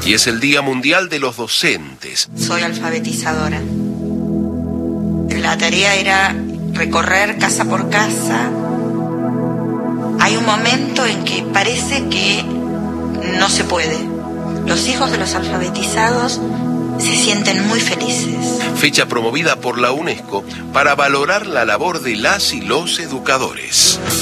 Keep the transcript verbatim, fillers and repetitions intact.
y es el Día Mundial de los Docentes. Soy alfabetizadora. La tarea era recorrer casa por casa. Hay un momento en que parece que no se puede. Los hijos de los alfabetizados se sienten muy felices. Fecha promovida por la UNESCO para valorar la labor de las y los educadores.